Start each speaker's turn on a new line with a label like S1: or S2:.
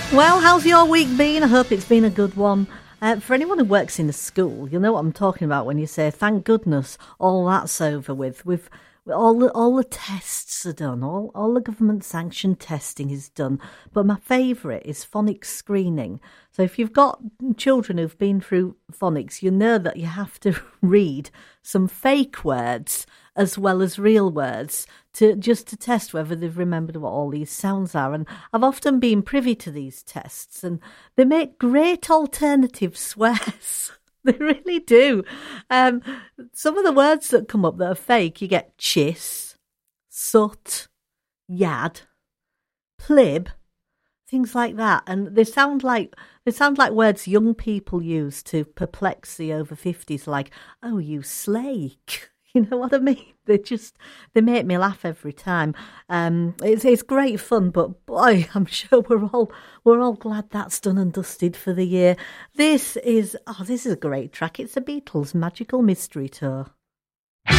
S1: Well, how's your week been? I hope it's been a good one. For anyone who works in a school, you'll know what I'm talking about when you say, thank goodness, all that's over with. All the tests are done, all the government-sanctioned testing is done. But my favourite is phonics screening. So if you've got children who've been through phonics, you know that you have to read some fake words as well as real words to test whether they've remembered what all these sounds are. And I've often been privy to these tests, and they make great alternative swears. They really do. Some of the words that come up that are fake, you get chiss, sut, yad, plib, things like that, and they sound like words young people use to perplex the over 50s, like, oh, you slake. You know what I mean? They make me laugh every time. It's great fun, but boy, I'm sure we're all glad that's done and dusted for the year. This is a great track. It's the Beatles' Magical Mystery Tour.